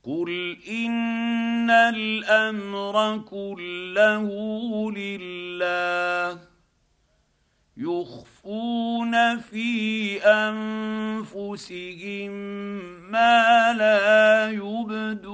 قل ان الامر كله لله يخفون في انفسهم ما لا يبدون